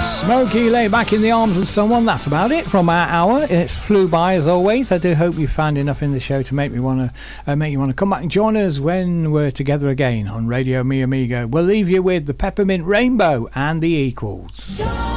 Smokey, lay back in the arms of someone. That's about it from our hour. It flew by as always. I do hope you found enough in the show to make you want to come back and join us when we're together again on Radio Mi Amigo. We'll leave you with the Peppermint Rainbow and the Equals.